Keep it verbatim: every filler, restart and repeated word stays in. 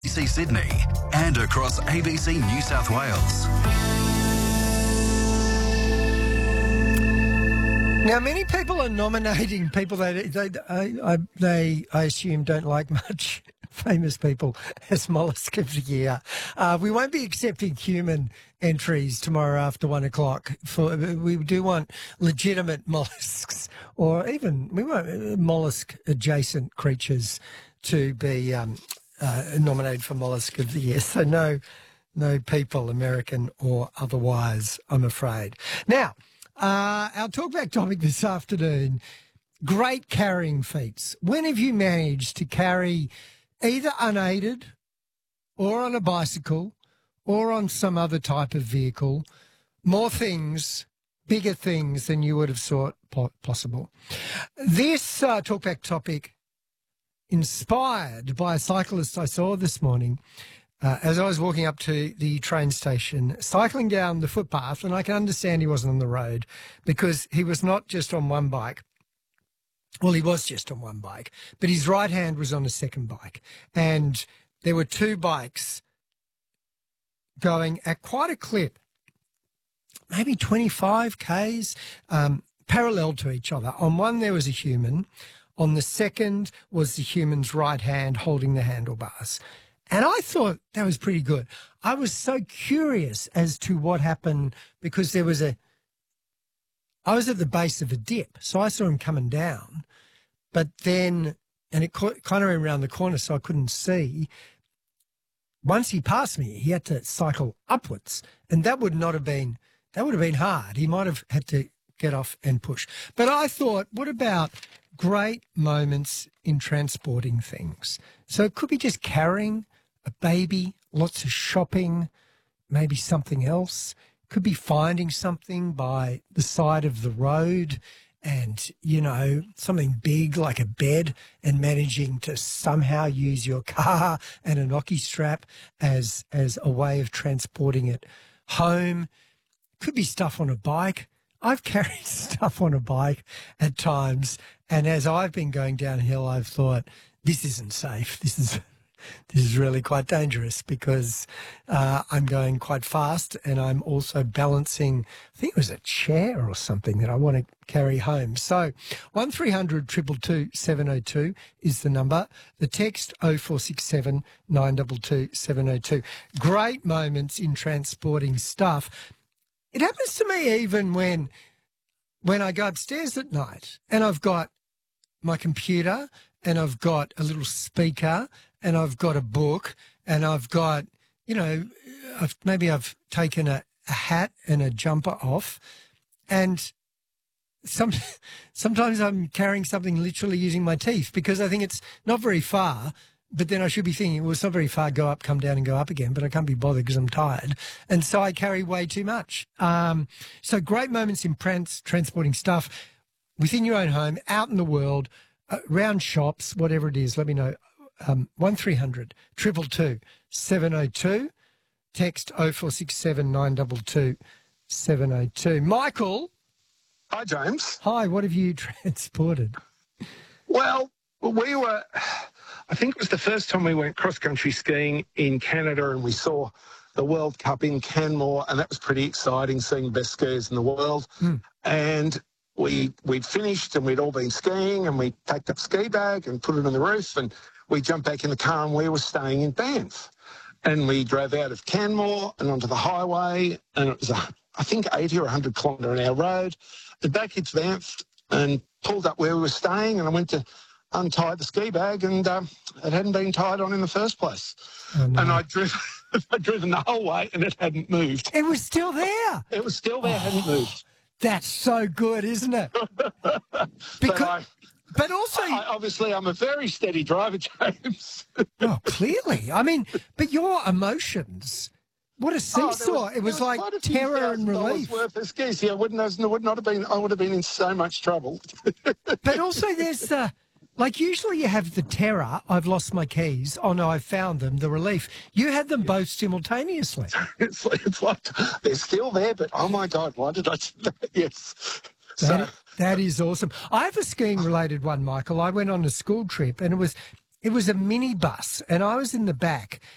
A B C Sydney and across A B C New South Wales. Now, many people are nominating people that they, I, I, they, I assume, don't like much, famous people, as Mollusk of the Year. Uh, we won't be accepting human entries tomorrow after one o'clock. For we do want legitimate mollusks, or even we want mollusk-adjacent creatures to be um, uh, nominated for Mollusk of the Year. So no, no people, American or otherwise, I'm afraid. Now. Uh, our talkback topic this afternoon, great carrying feats. When have you managed to carry either unaided or on a bicycle or on some other type of vehicle more things, bigger things than you would have thought po- possible? This uh, talkback topic inspired by a cyclist I saw this morning Uh, as I was walking up to the train station, cycling down the footpath, and I can understand he wasn't on the road because he was not just on one bike. Well, he was just on one bike, but his right hand was on a second bike. And there were two bikes going at quite a clip, maybe twenty-five kays, um, parallel to each other. On one, there was a human. On the second was the human's right hand holding the handlebars. And I thought that was pretty good. I was so curious as to what happened because there was a, I was at the base of a dip, so I saw him coming down, but then, and it kind of went around the corner so I couldn't see. Once he passed me, he had to cycle upwards, and that would not have been, that would have been hard. He might have had to get off and push. But I thought, what about great moments in transporting things? So it could be just carrying a baby, lots of shopping, maybe something else. Could be finding something by the side of the road and, you know, something big like a bed and managing to somehow use your car and a knocky strap as, as a way of transporting it home. Could be stuff on a bike. I've carried stuff on a bike at times, and as I've been going downhill, I've thought, this isn't safe. This is... This is really quite dangerous because uh, I'm going quite fast and I'm also balancing, I think it was a chair or something that I want to carry home. So one three hundred two two two seven oh two is the number. The text oh four six seven nine two two seven oh two. Great moments in transporting stuff. It happens to me even when, when I go upstairs at night and I've got my computer and I've got a little speaker and I've got a book and I've got, you know, I've, maybe I've taken a, a hat and a jumper off, and some, sometimes I'm carrying something literally using my teeth because I think it's not very far, but then I should be thinking, well, it's not very far, go up, come down and go up again, but I can't be bothered because I'm tired. And so I carry way too much. Um, so great moments in trans- transporting stuff within your own home, out in the world, uh, around shops, whatever it is, let me know. Um, one three hundred two two two seven oh two, text oh four six seven nine two two seven oh two. Michael. Hi, James. Hi, what have you transported? Well, we were, I think it was the first time we went cross-country skiing in Canada and we saw the World Cup in Canmore, and that was pretty exciting, seeing the best skiers in the world. Mm. And we, we'd finished and we'd all been skiing and we packed up ski bag and put it on the roof, and we jumped back in the car and we were staying in Banff. And we drove out of Canmore and onto the highway, and it was, a, I think, eighty or one hundred kilometre an hour road. And back into Banff and pulled up where we were staying, and I went to untie the ski bag, and um, it hadn't been tied on in the first place. Oh, no. And I'd driven, I'd driven the whole way and it hadn't moved. It was still there? It was still there, oh, hadn't moved. That's so good, isn't it? Because... So I, But also... I, obviously, I'm a very steady driver, James. Oh, clearly. I mean, but your emotions, what a seesaw. Oh, was, it was, was like terror and relief. Worth of skis. Yeah, I wouldn't have, would not have been, I would have been in so much trouble. But also there's the, like usually you have the terror, I've lost my keys, oh no, I've found them, the relief. You had them both simultaneously. It's, it's like, they're still there, but oh my God, why did I do that? Yes. That, so, that is awesome. I have a skiing-related one, Michael. I went on a school trip, and it was it was a minibus, and I was in the back,